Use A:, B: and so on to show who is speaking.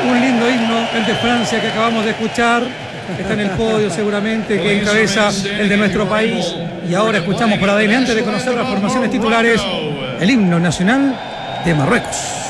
A: Un lindo himno, el de Francia que acabamos de escuchar. Está en el podio seguramente, que encabeza el de nuestro país. Y ahora escuchamos por ADN, antes de conocer las formaciones titulares, el himno nacional de Marruecos.